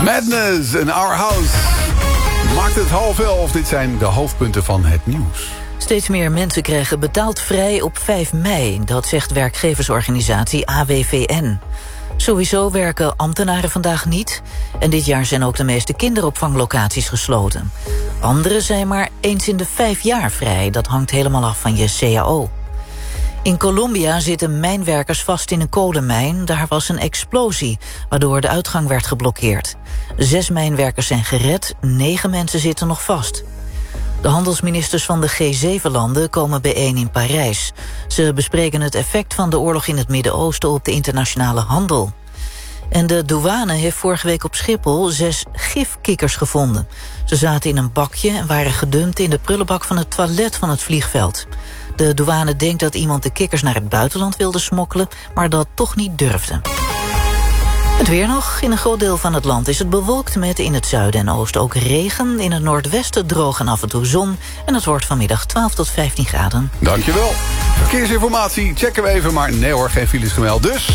Madness in Our House. Maakt het 10:30. Dit zijn de hoofdpunten van het nieuws. Steeds meer mensen krijgen betaald vrij op 5 mei. Dat zegt werkgeversorganisatie AWVN. Sowieso werken ambtenaren vandaag niet. En dit jaar zijn ook de meeste kinderopvanglocaties gesloten. Anderen zijn maar eens in de 5 jaar vrij. Dat hangt helemaal af van je CAO. In Colombia zitten mijnwerkers vast in een kolenmijn. Daar was een explosie, waardoor de uitgang werd geblokkeerd. 6 mijnwerkers zijn gered, 9 mensen zitten nog vast. De handelsministers van de G7-landen komen bijeen in Parijs. Ze bespreken het effect van de oorlog in het Midden-Oosten op de internationale handel. En de douane heeft vorige week op Schiphol 6 gifkikkers gevonden. Ze zaten in een bakje en waren gedumpt in de prullenbak van het toilet van het vliegveld. De douane denkt dat iemand de kikkers naar het buitenland wilde smokkelen, maar dat toch niet durfde. Het weer nog. In een groot deel van het land is het bewolkt met in het zuiden en oosten ook regen. In het noordwesten droog en af en toe zon. En het wordt vanmiddag 12 tot 15 graden. Dankjewel. Verkeersinformatie checken we even, maar nee hoor, geen files gemeld. Dus...